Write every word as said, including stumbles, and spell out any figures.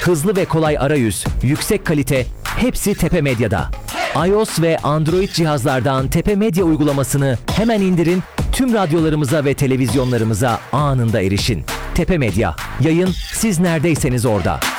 Hızlı ve kolay arayüz, yüksek kalite, hepsi Tepe Medya'da. iOS ve Android cihazlardan Tepe Medya uygulamasını hemen indirin, tüm radyolarımıza ve televizyonlarımıza anında erişin. Tepe Medya, yayın siz neredeyseniz orada.